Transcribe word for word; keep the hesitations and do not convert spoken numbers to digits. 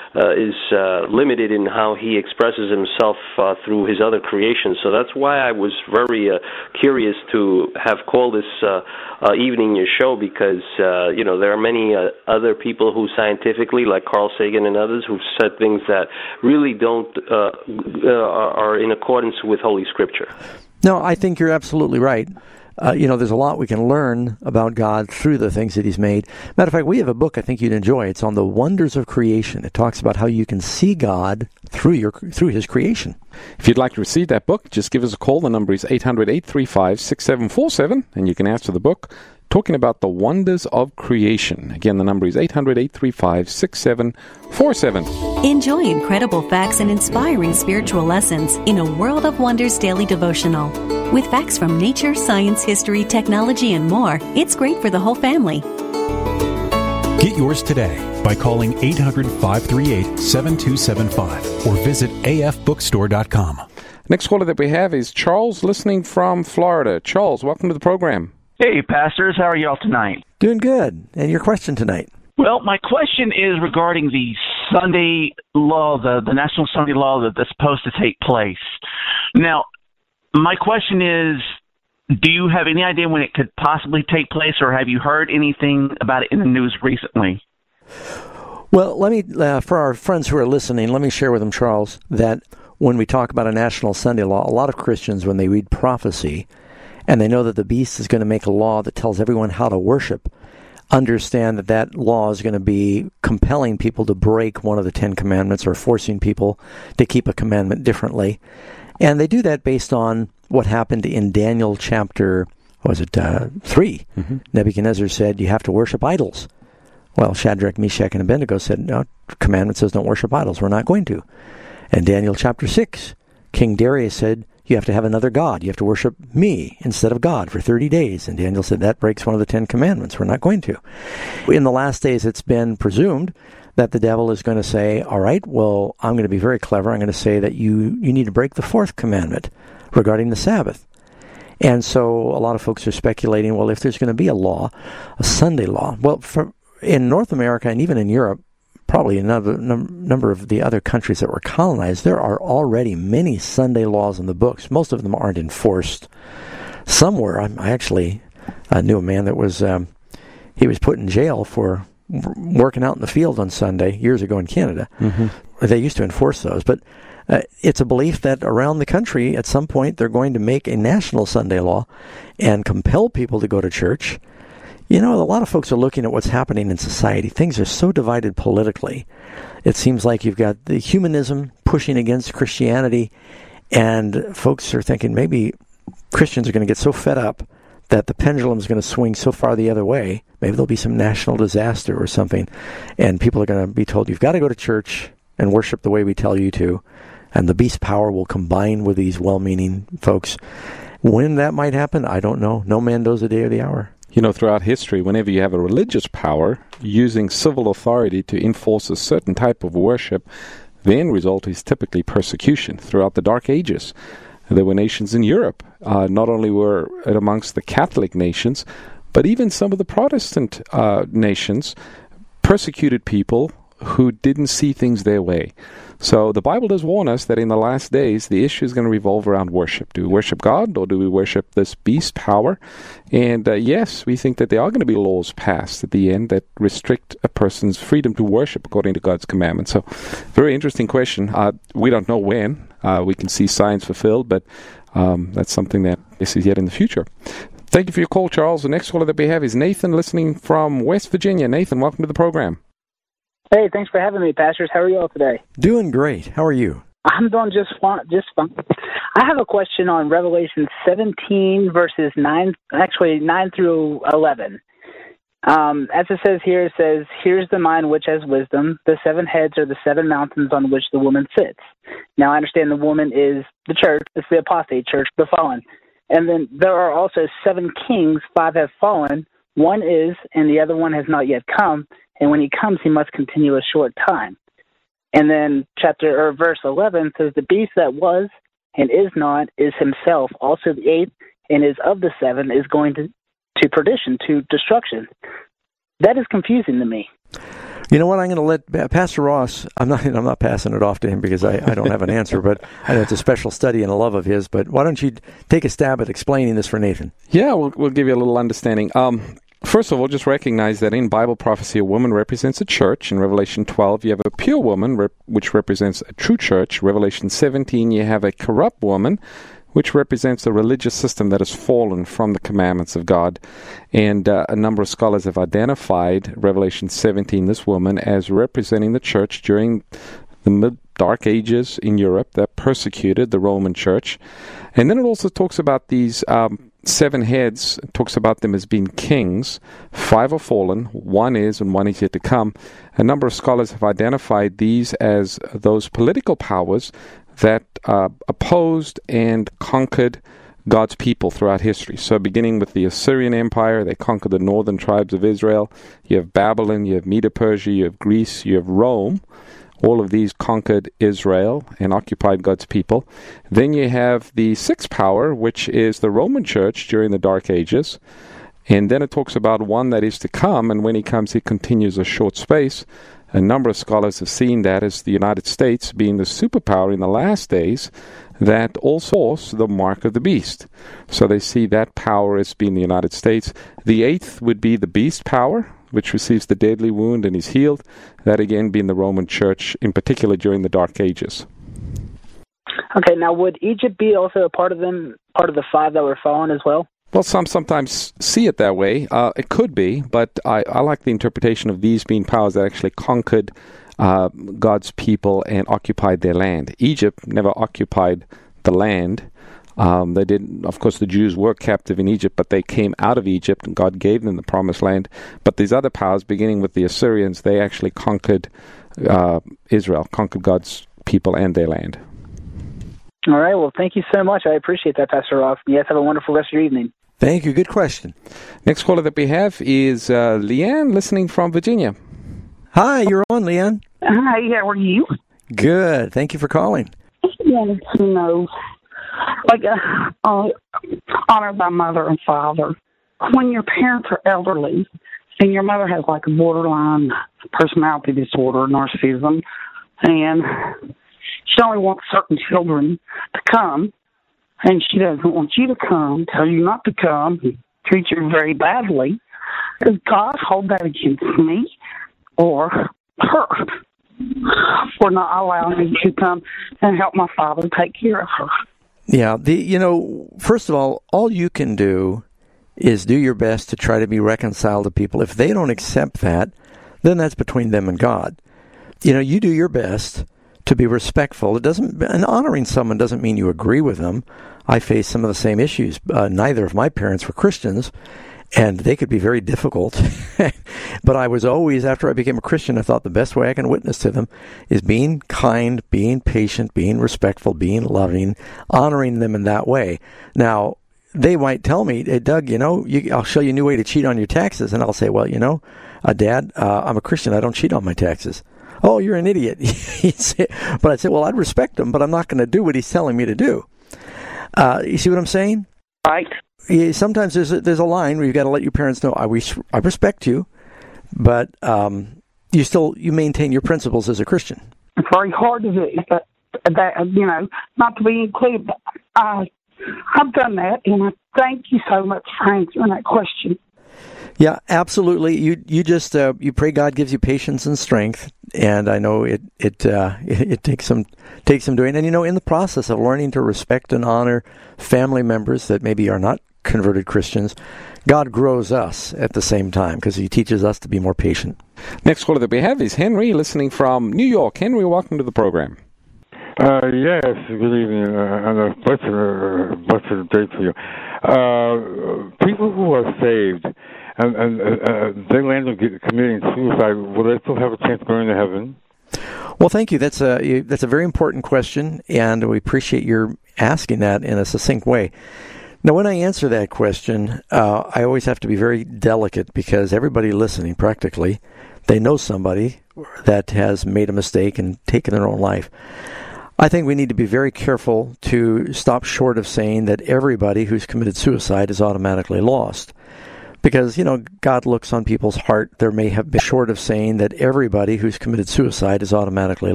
uh, is uh, limited in how he expresses himself uh, through his other creations. So that's why I was very uh, curious to have called this uh, uh, evening your show, because uh, you know there are many uh, other people who scientifically, like Carl Sagan and others, who've said things that really don't uh, uh, are in accordance with Holy Scripture. No, I think you're absolutely right. Uh, you know, there's a lot we can learn about God through the things that He's made. Matter of fact, we have a book I think you'd enjoy. It's on the wonders of creation. It talks about how you can see God through your through His creation. If you'd like to receive that book, just give us a call. The number is eight hundred, eight three five, six seven four seven, and you can ask for the book talking about the wonders of creation. Again, the number is eight hundred, eight three five, six seven four seven. Enjoy incredible facts and inspiring spiritual lessons in a World of Wonders daily devotional. With facts from nature, science, history, technology, and more, it's great for the whole family. Get yours today by calling eight hundred, five three eight, seven two seven five or visit a f bookstore dot com. Next caller that we have is Charles, listening from Florida. Charles, welcome to the program. Hey, pastors. How are y'all tonight? Doing good. And your question tonight? Well, my question is regarding the Sunday law, the, the National Sunday law that, that's supposed to take place. Now, my question is, do you have any idea when it could possibly take place, or have you heard anything about it in the news recently? Well, let me, uh, for our friends who are listening, let me share with them, Charles, that when we talk about a National Sunday law, a lot of Christians, when they read prophecy, and they know that the beast is going to make a law that tells everyone how to worship, understand that that law is going to be compelling people to break one of the Ten Commandments or forcing people to keep a commandment differently. And they do that based on what happened in Daniel chapter, what was it, uh, three. Mm-hmm. Nebuchadnezzar said, you have to worship idols. Well, Shadrach, Meshach, and Abednego said, no, commandment says don't worship idols. We're not going to. And Daniel chapter six, King Darius said, you have to have another God. You have to worship me instead of God for thirty days. And Daniel said, that breaks one of the Ten Commandments. We're not going to. In the last days, it's been presumed that the devil is going to say, all right, well, I'm going to be very clever. I'm going to say that you, you need to break the fourth commandment regarding the Sabbath. And so a lot of folks are speculating, well, if there's going to be a law, a Sunday law, well, for, in North America and even in Europe, probably another num- number of the other countries that were colonized, there are already many Sunday laws in the books. Most of them aren't enforced. Somewhere, I, I actually uh, knew a man that was, um, he was put in jail for w- working out in the field on Sunday years ago in Canada. Mm-hmm. They used to enforce those, but uh, it's a belief that around the country, at some point, they're going to make a national Sunday law and compel people to go to church. You know, a lot of folks are looking at what's happening in society. Things are so divided politically. It seems like you've got the humanism pushing against Christianity, and folks are thinking maybe Christians are going to get so fed up that the pendulum is going to swing so far the other way. Maybe there'll be some national disaster or something, and people are going to be told, you've got to go to church and worship the way we tell you to, and the beast power will combine with these well-meaning folks. When that might happen, I don't know. No man knows the day or the hour. You know, throughout history, whenever you have a religious power using civil authority to enforce a certain type of worship, the end result is typically persecution. Throughout the Dark Ages, there were nations in Europe, uh, not only were it amongst the Catholic nations, but even some of the Protestant uh, nations persecuted people who didn't see things their way. So the Bible does warn us that in the last days, the issue is going to revolve around worship. Do we worship God, or do we worship this beast power? And uh, yes, we think that there are going to be laws passed at the end that restrict a person's freedom to worship according to God's commandments. So very interesting question. Uh, we don't know when. Uh, we can see signs fulfilled, but um, that's something that is yet in the future. Thank you for your call, Charles. The next caller that we have is Nathan, listening from West Virginia. Nathan, welcome to the program. Hey, thanks for having me, pastors. How are you all today? Doing great. How are you? I'm doing just fine. Just fine. I have a question on Revelation seventeen, verses nine, actually nine through eleven. Um, as it says here, it says, here's the mind which has wisdom. The seven heads are the seven mountains on which the woman sits. Now, I understand the woman is the church. It's the apostate church, the fallen. And then there are also seven kings. Five have fallen. One is, and the other one has not yet come. And when he comes, he must continue a short time. And then chapter or verse eleven says, the beast that was and is not is himself also the eighth, and is of the seven, is going to, to perdition, to destruction. That is confusing to me. You know what? I'm going to let Pastor Ross. I'm not. I'm not passing it off to him because I, I don't have an answer. But I know it's a special study and a love of his. But why don't you take a stab at explaining this for Nathan? Yeah, we'll we'll give you a little understanding. Um, first of all, just recognize that in Bible prophecy, a woman represents a church. In Revelation twelve, you have a pure woman, rep- which represents a true church. Revelation seventeen, you have a corrupt woman, which represents a religious system that has fallen from the commandments of God. And uh, a number of scholars have identified Revelation seventeen, this woman, as representing the church during the mid-dark ages in Europe that persecuted the Roman church. And then it also talks about these um, seven heads. It talks about them as being kings. Five are fallen, one is, and one is yet to come. A number of scholars have identified these as those political powers that uh, opposed and conquered God's people throughout history. So beginning with the Assyrian Empire, they conquered the northern tribes of Israel. You have Babylon, you have Medo-Persia, you have Greece, you have Rome. All of these conquered Israel and occupied God's people. Then you have the sixth power, which is the Roman Church during the Dark Ages. And then it talks about one that is to come, and when he comes, he continues a short space. A number of scholars have seen that as the United States being the superpower in the last days that also force the mark of the beast. So they see that power as being the United States. The eighth would be the beast power, which receives the deadly wound and is healed. That again being the Roman Church, in particular during the Dark Ages. Okay, now would Egypt be also a part of them, part of the five that were fallen as well? Well, some sometimes see it that way. Uh, it could be, but I, I like the interpretation of these being powers that actually conquered uh, God's people and occupied their land. Egypt never occupied the land. Um, they did, of course, the Jews were captive in Egypt, but they came out of Egypt and God gave them the promised land. But these other powers, beginning with the Assyrians, they actually conquered uh, Israel, conquered God's people and their land. All right. Well, thank you so much. I appreciate that, Pastor Ross. You guys have a wonderful rest of your evening. Thank you. Good question. Next caller that we have is uh, Leanne, listening from Virginia. Hi, you're on, Leanne. Hi, how are you? Good. Thank you for calling. I wanted to know, like, uh, uh, honor thy mother and father. When your parents are elderly and your mother has, like, a borderline personality disorder, narcissism, and she only wants certain children to come, and she doesn't want you to come, tell you not to come, treat you very badly, does God hold that against me or her for not allowing me to come and help my father take care of her? Yeah, the you know, first of all, all you can do is do your best to try to be reconciled to people. If they don't accept that, then that's between them and God. You know, you do your best to be respectful. It doesn't, and honoring someone doesn't mean you agree with them. I face some of the same issues. Uh, neither of my parents were Christians, and they could be very difficult. But I was always, after I became a Christian, I thought the best way I can witness to them is being kind, being patient, being respectful, being loving, honoring them in that way. Now, they might tell me, hey, Doug, you know, you, I'll show you a new way to cheat on your taxes. And I'll say, well, you know, uh, Dad, uh, I'm a Christian. I don't cheat on my taxes. Oh, you're an idiot. But I'd say, well, I'd respect him, but I'm not going to do what he's telling me to do. Uh, you see what I'm saying? Right. Sometimes there's a, there's a line where you've got to let your parents know, I, res- I respect you, but um, you still you maintain your principles as a Christian. It's very hard to do that, that you know, not to be included. But I, I've done that, and I thank you so much for answering that question. Yeah, absolutely. You you just uh, you pray God gives you patience and strength, and I know it it uh, it, it takes some takes some doing. And you know, in the process of learning to respect and honor family members that maybe are not converted Christians, God grows us at the same time because He teaches us to be more patient. Next caller that we have is Henry, listening from New York. Henry, welcome to the program. Uh, yes, good evening, uh, and a blessed, uh, blessed day to you. Uh, people who are saved and, and uh, they land up committing suicide, will they still have a chance of going to heaven? Well, thank you. That's a that's a very important question, and we appreciate your asking that in a succinct way. Now, when I answer that question, uh, I always have to be very delicate because everybody listening, practically, they know somebody that has made a mistake and taken their own life. I think we need to be very careful to stop short of saying that everybody who's committed suicide is automatically lost. Because, you know, God looks on people's heart. There may have been short of saying that everybody who's committed suicide is automatically